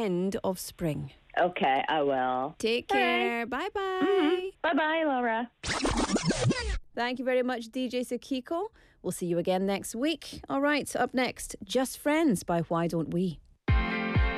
wind of spring. Okay, I will. Take care. Bye-bye. Bye-bye, Laura. Thank you very much, DJ Sakiko. We'll see you again next week. All right, up next, Just Friends by Why Don't We?